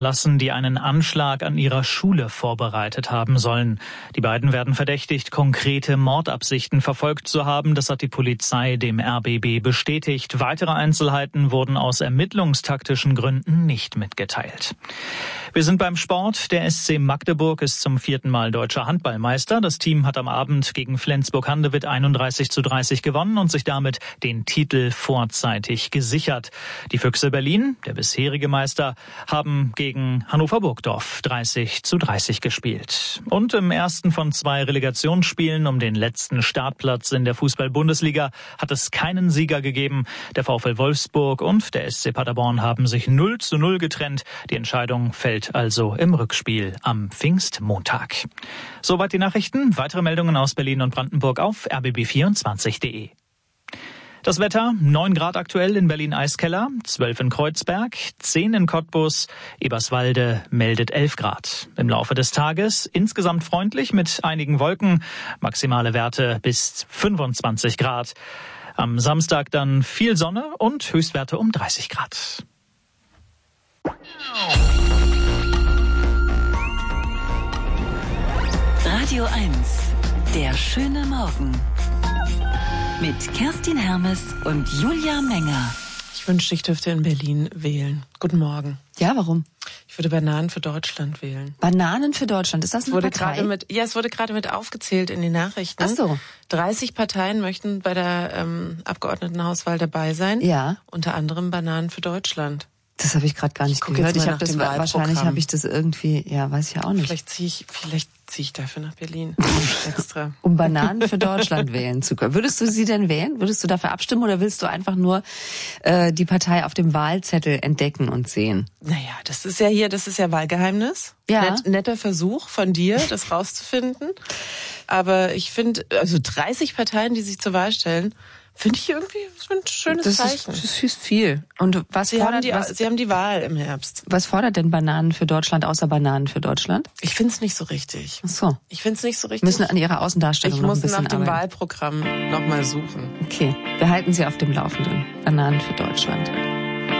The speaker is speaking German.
lassen, die einen Anschlag an ihrer Schule vorbereitet haben sollen. Die beiden werden verdächtigt, konkrete Mordabsichten verfolgt zu haben. Das hat die Polizei dem RBB bestätigt. Weitere Einzelheiten wurden aus ermittlungstaktischen Gründen nicht mitgeteilt. Wir sind beim Sport. Der SC Magdeburg ist zum 4. Mal deutscher Handballmeister. Das Team hat am Abend gegen Flensburg-Handewitt 31:30 gewonnen und sich damit den Titel vorzeitig gesichert. Die Füchse Berlin, der bisherige Meister, haben gegen Hannover Burgdorf 30:30 gespielt. Und im ersten von 2 Relegationsspielen um den letzten Startplatz in der Fußball-Bundesliga hat es keinen Sieger gegeben. Der VfL Wolfsburg und der SC Paderborn haben sich 0:0 getrennt. Die Entscheidung fällt also im Rückspiel am Pfingstmontag. Soweit die Nachrichten. Weitere Meldungen aus Berlin und Brandenburg auf rbb24.de. Das Wetter, 9 Grad aktuell in Berlin-Eiskeller, 12 in Kreuzberg, 10 in Cottbus, Eberswalde meldet 11 Grad. Im Laufe des Tages insgesamt freundlich mit einigen Wolken, maximale Werte bis 25 Grad. Am Samstag dann viel Sonne und Höchstwerte um 30 Grad. Radio 1, der schöne Morgen. Mit Kerstin Hermes und Julia Menger. Ich wünschte, ich dürfte in Berlin wählen. Guten Morgen. Ja, warum? Ich würde Bananen für Deutschland wählen. Bananen für Deutschland, ist das eine Partei? Es wurde gerade mit aufgezählt in den Nachrichten. Ach so. 30 Parteien möchten bei der Abgeordnetenhauswahl dabei sein. Ja. Unter anderem Bananen für Deutschland. Das habe ich gerade gar nicht gehört. Wahrscheinlich habe ich das irgendwie, weiß ich ja auch nicht. Vielleicht ziehe ich dafür nach Berlin. Extra. Um Bananen für Deutschland wählen zu können. Würdest du sie denn wählen? Würdest du dafür abstimmen oder willst du einfach nur die Partei auf dem Wahlzettel entdecken und sehen? Naja, das ist ja Wahlgeheimnis. Ja. Netter Versuch von dir, das rauszufinden. Aber ich finde, also 30 Parteien, die sich zur Wahl stellen, finde ich irgendwie ein schönes Zeichen. Das ist viel. Und Sie haben die Wahl im Herbst. Was fordert denn Bananen für Deutschland außer Bananen für Deutschland? Ich finde es nicht so richtig. Ach so. Ich finde es nicht so richtig. Müssen an ihrer Außendarstellung noch ein bisschen arbeiten. Ich muss nach dem Wahlprogramm nochmal suchen. Okay, wir halten Sie auf dem Laufenden. Bananen für Deutschland.